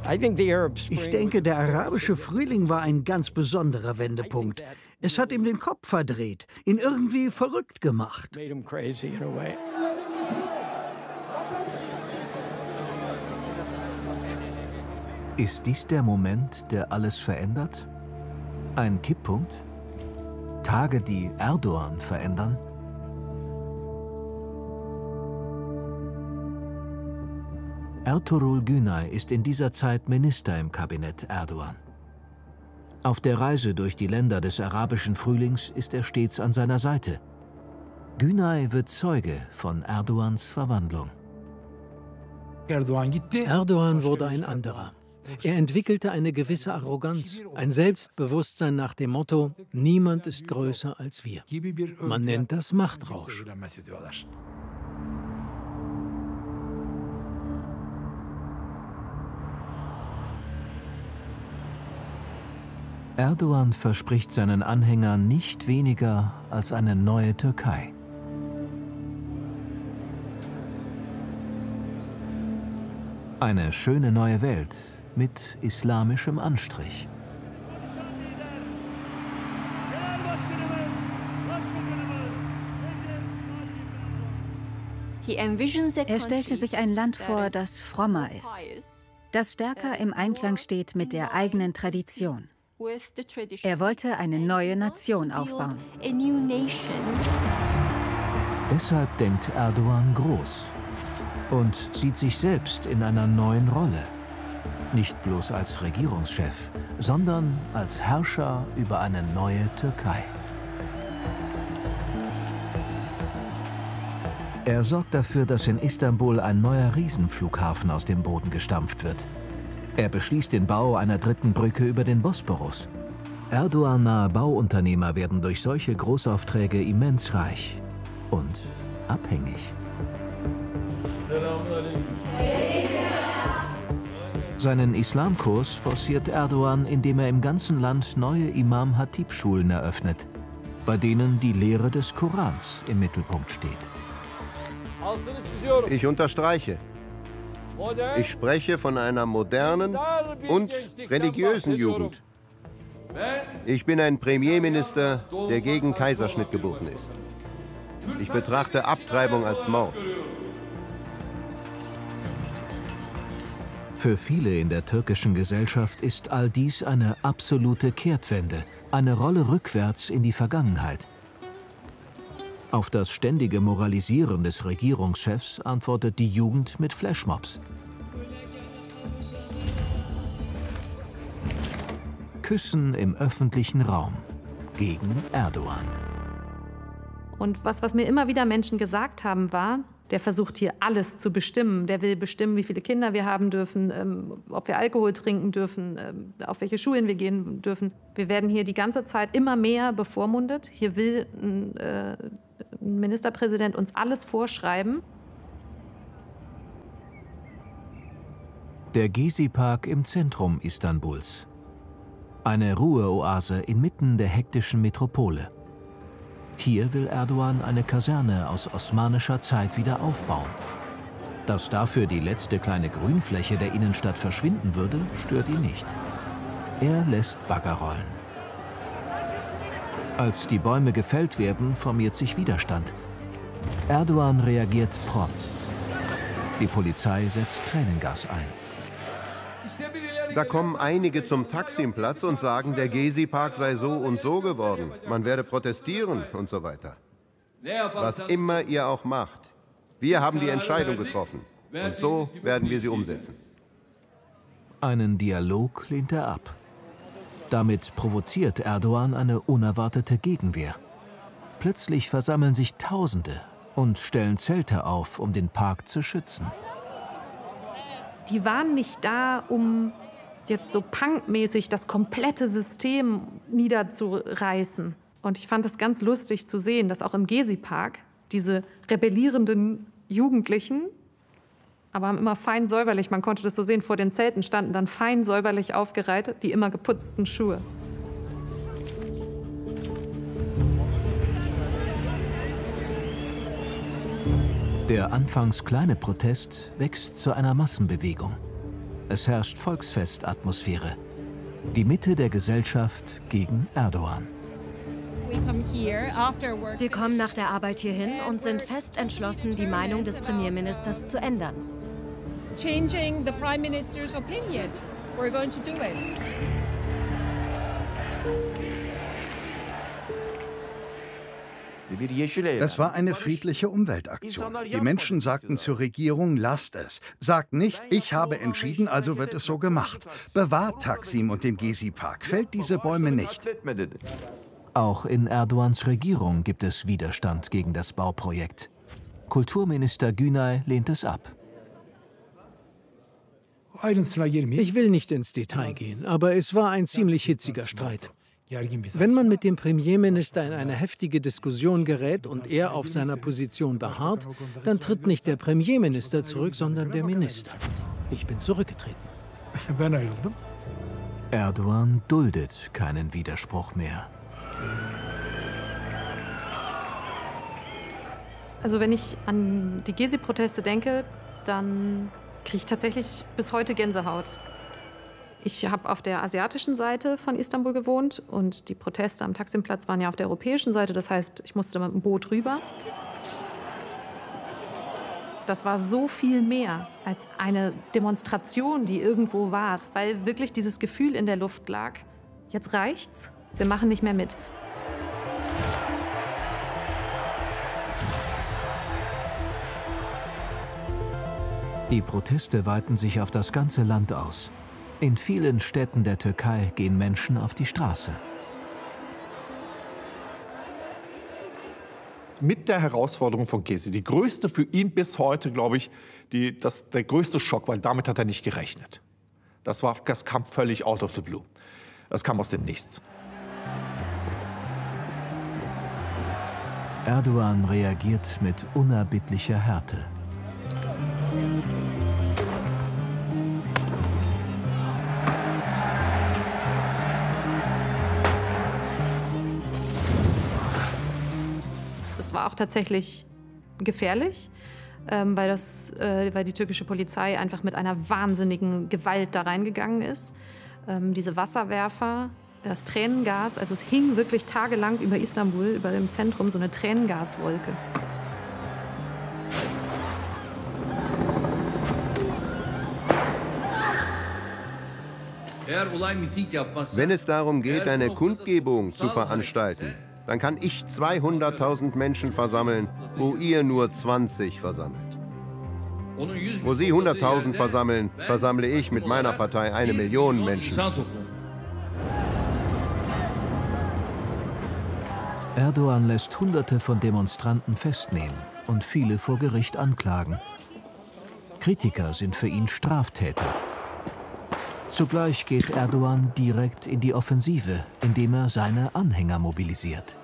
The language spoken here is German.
Ich denke, der arabische Frühling war ein ganz besonderer Wendepunkt. Es hat ihm den Kopf verdreht, ihn irgendwie verrückt gemacht. Ist dies der Moment, der alles verändert? Ein Kipppunkt? Tage, die Erdoğan verändern? Ertuğrul Günay ist in dieser Zeit Minister im Kabinett Erdoğan. Auf der Reise durch die Länder des arabischen Frühlings ist er stets an seiner Seite. Günay wird Zeuge von Erdoğans Verwandlung. Erdoğan wurde ein anderer. Er entwickelte eine gewisse Arroganz, ein Selbstbewusstsein nach dem Motto, niemand ist größer als wir. Man nennt das Machtrausch. Erdoğan verspricht seinen Anhängern nicht weniger als eine neue Türkei. Eine schöne neue Welt mit islamischem Anstrich. Er stellte sich ein Land vor, das frommer ist, das stärker im Einklang steht mit der eigenen Tradition. Er wollte eine neue Nation aufbauen. Deshalb denkt Erdoğan groß und sieht sich selbst in einer neuen Rolle. Nicht bloß als Regierungschef, sondern als Herrscher über eine neue Türkei. Er sorgt dafür, dass in Istanbul ein neuer Riesenflughafen aus dem Boden gestampft wird. Er beschließt den Bau einer dritten Brücke über den Bosporus. Erdoğan-nahe Bauunternehmer werden durch solche Großaufträge immens reich und abhängig. Seinen Islamkurs forciert Erdoğan, indem er im ganzen Land neue Imam-Hatib-Schulen eröffnet, bei denen die Lehre des Korans im Mittelpunkt steht. Ich unterstreiche. Ich spreche von einer modernen und religiösen Jugend. Ich bin ein Premierminister, der gegen Kaiserschnitt geboten ist. Ich betrachte Abtreibung als Mord. Für viele in der türkischen Gesellschaft ist all dies eine absolute Kehrtwende, eine Rolle rückwärts in die Vergangenheit. Auf das ständige Moralisieren des Regierungschefs antwortet die Jugend mit Flashmobs. Küssen im öffentlichen Raum gegen Erdoğan. Und was mir immer wieder Menschen gesagt haben, war, der versucht hier alles zu bestimmen. Der will bestimmen, wie viele Kinder wir haben dürfen, ob wir Alkohol trinken dürfen, auf welche Schulen wir gehen dürfen. Wir werden hier die ganze Zeit immer mehr bevormundet. Hier will ein Ministerpräsident uns alles vorschreiben. Der Gezi-Park im Zentrum Istanbuls. Eine Ruheoase inmitten der hektischen Metropole. Hier will Erdoğan eine Kaserne aus osmanischer Zeit wieder aufbauen. Dass dafür die letzte kleine Grünfläche der Innenstadt verschwinden würde, stört ihn nicht. Er lässt Bagger rollen. Als die Bäume gefällt werden, formiert sich Widerstand. Erdoğan reagiert prompt. Die Polizei setzt Tränengas ein. Da kommen einige zum Taksimplatz und sagen, der Gezi-Park sei so und so geworden. Man werde protestieren und so weiter. Was immer ihr auch macht, wir haben die Entscheidung getroffen. Und so werden wir sie umsetzen. Einen Dialog lehnt er ab. Damit provoziert Erdoğan eine unerwartete Gegenwehr. Plötzlich versammeln sich Tausende und stellen Zelte auf, um den Park zu schützen. Die waren nicht da, um jetzt so punkmäßig das komplette System niederzureißen. Und ich fand es ganz lustig zu sehen, dass auch im Gezi-Park diese rebellierenden Jugendlichen, aber haben immer fein säuberlich, man konnte das so sehen, vor den Zelten standen dann fein säuberlich aufgereiht, die immer geputzten Schuhe. Der anfangs kleine Protest wächst zu einer Massenbewegung. Es herrscht Volksfestatmosphäre. Die Mitte der Gesellschaft gegen Erdogan. Wir kommen nach der Arbeit hierhin und sind fest entschlossen, die Meinung des Premierministers zu ändern. Changing the Prime Minister's opinion. We're going to do it. Es war eine friedliche Umweltaktion. Die Menschen sagten zur Regierung, lasst es. Sagt nicht, ich habe entschieden, also wird es so gemacht. Bewahrt Taksim und den Gezi-Park, fällt diese Bäume nicht. Auch in Erdogans Regierung gibt es Widerstand gegen das Bauprojekt. Kulturminister Günay lehnt es ab. Ich will nicht ins Detail gehen, aber es war ein ziemlich hitziger Streit. Wenn man mit dem Premierminister in eine heftige Diskussion gerät und er auf seiner Position beharrt, dann tritt nicht der Premierminister zurück, sondern der Minister. Ich bin zurückgetreten. Erdogan duldet keinen Widerspruch mehr. Also wenn ich an die Gezi-Proteste denke, dann kriege ich tatsächlich bis heute Gänsehaut. Ich habe auf der asiatischen Seite von Istanbul gewohnt und die Proteste am Taksimplatz waren ja auf der europäischen Seite. Das heißt, ich musste mit dem Boot rüber. Das war so viel mehr als eine Demonstration, die irgendwo war, weil wirklich dieses Gefühl in der Luft lag. Jetzt reicht's, wir machen nicht mehr mit. Die Proteste weiten sich auf das ganze Land aus. In vielen Städten der Türkei gehen Menschen auf die Straße. Mit der Herausforderung von Gezi, die größte für ihn bis heute, glaube ich, der größte Schock, weil damit hat er nicht gerechnet. Das kam völlig out of the blue. Das kam aus dem Nichts. Erdogan reagiert mit unerbittlicher Härte. Es war auch tatsächlich gefährlich, weil die türkische Polizei einfach mit einer wahnsinnigen Gewalt da reingegangen ist. Diese Wasserwerfer, das Tränengas, also es hing wirklich tagelang über Istanbul, über dem Zentrum, so eine Tränengaswolke. Wenn es darum geht, eine Kundgebung zu veranstalten, dann kann ich 200.000 Menschen versammeln, wo ihr nur 20 versammelt. Wo Sie 100.000 versammeln, versammle ich mit meiner Partei 1 Million Menschen. Erdogan lässt Hunderte von Demonstranten festnehmen und viele vor Gericht anklagen. Kritiker sind für ihn Straftäter. Zugleich geht Erdogan direkt in die Offensive, indem er seine Anhänger mobilisiert.